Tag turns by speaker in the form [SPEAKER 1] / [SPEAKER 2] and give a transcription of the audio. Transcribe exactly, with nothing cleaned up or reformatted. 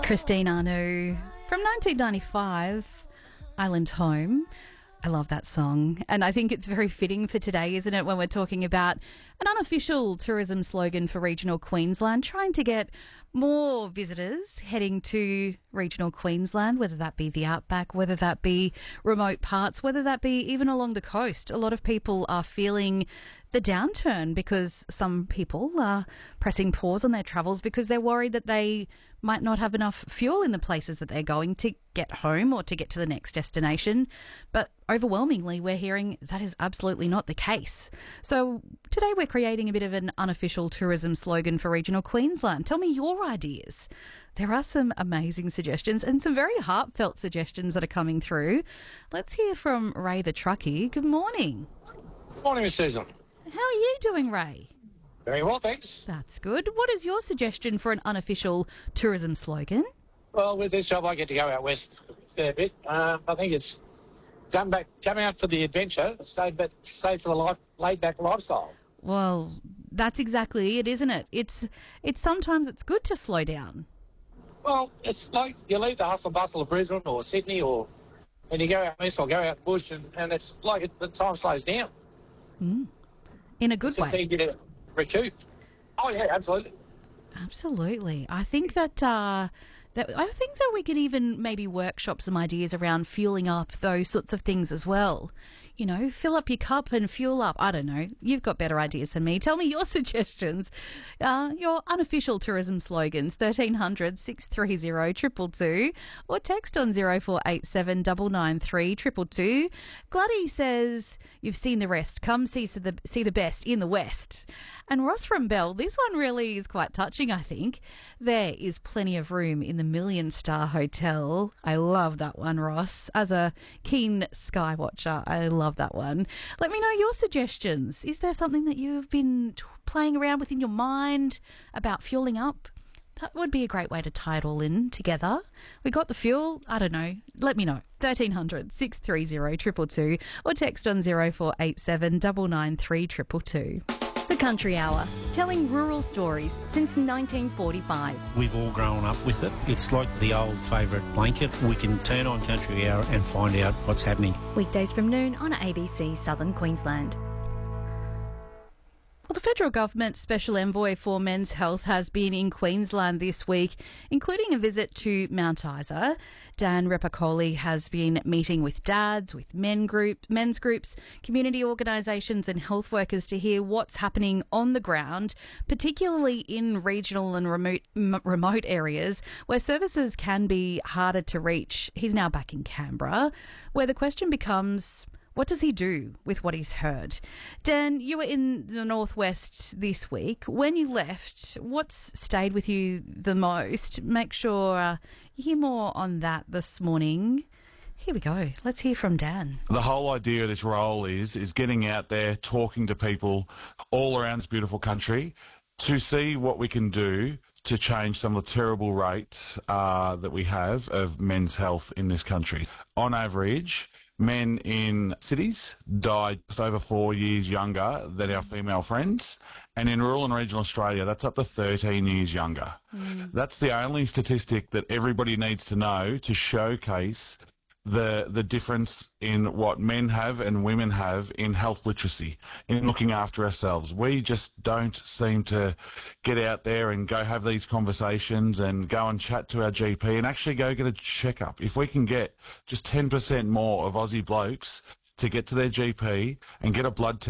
[SPEAKER 1] Christine Anu from nineteen ninety-five, Island Home. I love that song, and I think it's very fitting for today, isn't it, when we're talking about an unofficial tourism slogan for regional Queensland, trying to get more visitors heading to regional Queensland, whether that be the outback, whether that be remote parts, whether that be even along the coast. A lot of people are feeling the downturn because some people are pressing pause on their travels because they're worried that they might not have enough fuel in the places that they're going to get home or to get to the next destination. But overwhelmingly, we're hearing that is absolutely not the case. So today we're creating a bit of an unofficial tourism slogan for regional Queensland. Tell me your ideas. There are some amazing suggestions and some very heartfelt suggestions that are coming through. Let's hear from Ray the Truckie. Good morning.
[SPEAKER 2] Morning, Miss Susan.
[SPEAKER 1] How are you doing, Ray?
[SPEAKER 2] Very well, thanks.
[SPEAKER 1] That's good. What is your suggestion for an unofficial tourism slogan?
[SPEAKER 2] Well, with this job, I get to go out west a fair bit. Um, I think it's come back, come out for the adventure, stay, but stay for the life, laid-back lifestyle.
[SPEAKER 1] Well, that's exactly it, isn't it? It's it's sometimes it's good to slow down.
[SPEAKER 2] Well, it's like you leave the hustle and bustle of Brisbane or Sydney, or and you go out west or go out the bush, and, and it's like it, the time slows down.
[SPEAKER 1] Mm. In a good
[SPEAKER 2] It's just
[SPEAKER 1] way.
[SPEAKER 2] easy to recoup. Oh yeah, absolutely.
[SPEAKER 1] Absolutely. I think that uh, that I think that we could even maybe workshop some ideas around fueling up, those sorts of things as well. You know, fill up your cup and fuel up. I don't know. You've got better ideas than me. Tell me your suggestions, uh, your unofficial tourism slogans, thirteen hundred, six three zero, two two two, or text on zero four eight seven, nine nine three, two two two. Gladdy says, you've seen the rest. Come see the, see the best in the West. And Ross from Bell, this one really is quite touching, I think. There is plenty of room in the Million Star Hotel. I love that one, Ross. As a keen sky watcher, I love that one. Let me know your suggestions. Is there something that you've been t- playing around with in your mind about fueling up? That would be a great way to tie it all in together. We got the fuel? I don't know. Let me know. thirteen hundred, six three zero, two two two, or text on zero four eight seven, nine nine three, two two two.
[SPEAKER 3] The Country Hour, telling rural stories since nineteen forty-five.
[SPEAKER 4] We've all grown up with it. It's like the old favourite blanket. We can turn on Country Hour and find out what's happening.
[SPEAKER 3] Weekdays from noon on A B C Southern Queensland.
[SPEAKER 1] Well, the federal government's special envoy for men's health has been in Queensland this week, including a visit to Mount Isa. Dan Repacoli has been meeting with dads, with men group, men's groups, community organisations and health workers to hear what's happening on the ground, particularly in regional and remote, m- remote areas where services can be harder to reach. He's now back in Canberra, where the question becomes, what does he do with what he's heard? Dan, you were in the Northwest this week. When you left, what's stayed with you the most? Make sure uh, you hear more on that this morning. Here we go. Let's hear from Dan.
[SPEAKER 5] The whole idea of this role is is getting out there, talking to people all around this beautiful country to see what we can do to change some of the terrible rates uh, that we have of men's health in this country. On average, men in cities die just over four years younger than our female friends, and in rural and regional Australia, that's up to thirteen years younger. Mm. That's the only statistic that everybody needs to know to showcase the the difference in what men have and women have in health literacy, in looking after ourselves. We just don't seem to get out there and go have these conversations and go and chat to our G P and actually go get a checkup. If we can get just ten percent more of Aussie blokes to get to their G P and get a blood test